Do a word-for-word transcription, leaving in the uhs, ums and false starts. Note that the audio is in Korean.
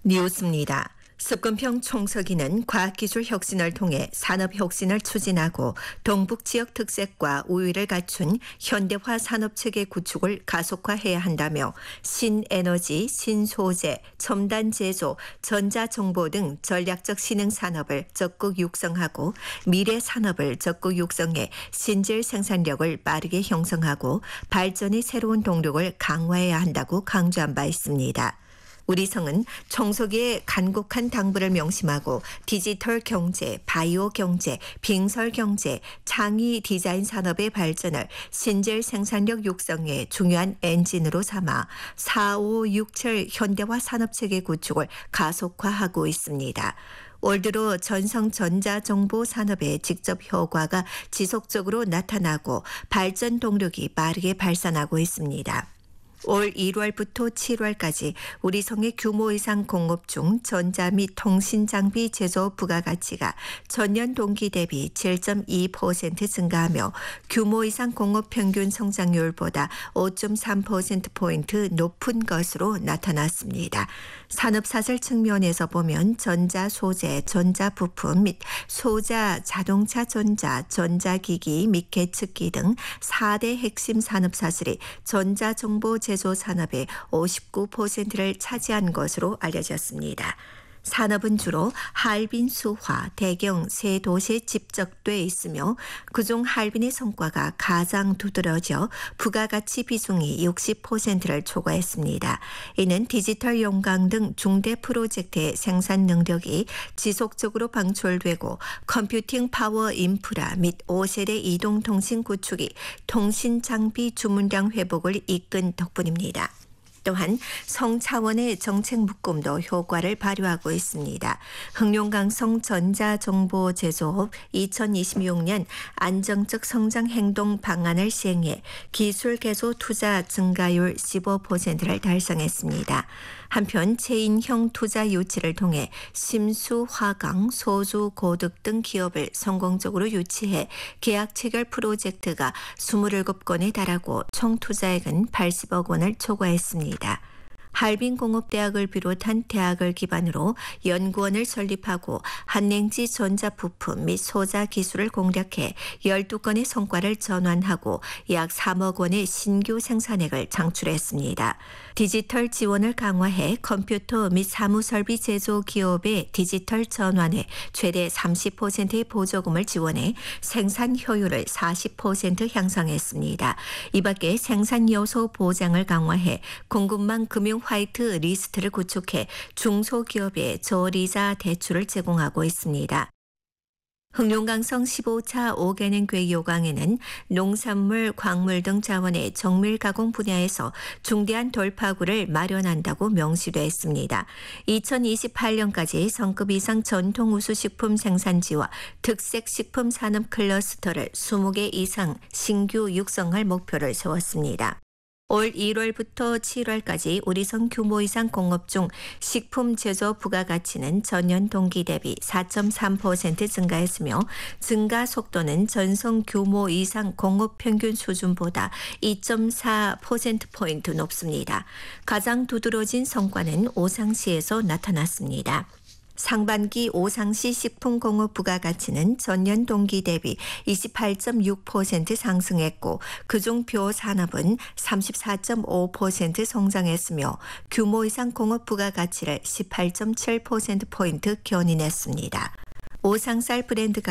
뉴스입니다. 습근평 총서기는 과학기술 혁신을 통해 산업혁신을 추진하고 동북지역 특색과 우위를 갖춘 현대화 산업체계 구축을 가속화해야 한다며 신에너지, 신소재, 첨단 제조, 전자정보 등 전략적 신흥산업을 적극 육성하고 미래 산업을 적극 육성해 신질 생산력을 빠르게 형성하고 발전의 새로운 동력을 강화해야 한다고 강조한 바 있습니다. 우리 성은 총서기의 간곡한 당부를 명심하고 디지털 경제, 바이오 경제, 빙설 경제, 창의 디자인 산업의 발전을 신질 생산력 육성의 중요한 엔진으로 삼아 사오육칠 현대화 산업체계 구축을 가속화하고 있습니다. 올 들어 전성 전자정보 산업의 직접 효과가 지속적으로 나타나고 발전 동력이 빠르게 발산하고 있습니다. 올 일월부터 칠월까지 우리 성의 규모 이상 공업 중 전자 및 통신 장비 제조 부가가치가 전년 동기 대비 칠 점 이 퍼센트 증가하며 규모 이상 공업 평균 성장률보다 오 점 삼 퍼센트포인트 높은 것으로 나타났습니다. 산업사슬 측면에서 보면 전자 소재, 전자 부품 및 소자, 자동차 전자, 전자기기 및 계측기 등 사 대 핵심 산업사슬이 전자정보 제조 산업의 오십구 퍼센트를 차지한 것으로 알려졌습니다. 산업은 주로 할빈 수화, 대경 세 도시에 집적돼 있으며 그중 할빈의 성과가 가장 두드러져 부가가치 비중이 육십 퍼센트를 초과했습니다. 이는 디지털 용광 등 중대 프로젝트의 생산 능력이 지속적으로 방출되고 컴퓨팅 파워 인프라 및 오 세대 이동통신 구축이 통신 장비 주문량 회복을 이끈 덕분입니다. 또한 성 차원의 정책 묶음도 효과를 발휘하고 있습니다. 흑룡강성 전자정보 제조업 이천이십육 년 안정적 성장 행동 방안을 시행해 기술 개소 투자 증가율 십오 퍼센트를 달성했습니다. 한편 체인형 투자 유치를 통해 심수, 화강, 소주, 고득 등 기업을 성공적으로 유치해 계약 체결 프로젝트가 이십칠 건에 달하고 총 투자액은 팔십억 원을 초과했습니다. 할빈공업대학을 비롯한 대학을 기반으로 연구원을 설립하고 한냉지 전자부품 및 소자 기술을 공략해 열두 건의 성과를 전환하고 약 삼억 원의 신규 생산액을 창출했습니다. 디지털 지원을 강화해 컴퓨터 및 사무설비 제조 기업의 디지털 전환에 최대 삼십 퍼센트의 보조금을 지원해 생산 효율을 사십 퍼센트 향상했습니다. 이 밖에 생산 요소 보장을 강화해 공급망 금융 화이트 리스트를 구축해 중소기업에 저리자 대출을 제공하고 있습니다. 흑룡강성 십오 차 오 개년궤 요강에는 농산물, 광물 등 자원의 정밀 가공 분야에서 중대한 돌파구를 마련한다고 명시되어 있습니다. 이천이십팔 년까지 성급 이상 전통 우수식품 생산지와 특색식품 산업 클러스터를 이십 개 이상 신규 육성할 목표를 세웠습니다. 올 일월부터 칠월까지 우리 성 규모 이상 공업 중 식품 제조 부가가치는 전년 동기 대비 사 점 삼 퍼센트 증가했으며 증가 속도는 전성 규모 이상 공업 평균 수준보다 이 점 사 퍼센트포인트 높습니다. 가장 두드러진 성과는 오상시에서 나타났습니다. 상반기 오상시 식품공업 부가가치는 전년 동기 대비 이십팔 점 육 퍼센트 상승했고 그중 벼산업은 삼십사 점 오 퍼센트 성장했으며 규모 이상 공업 부가가치를 십팔 점 칠 퍼센트포인트 견인했습니다. 오상쌀 브랜드가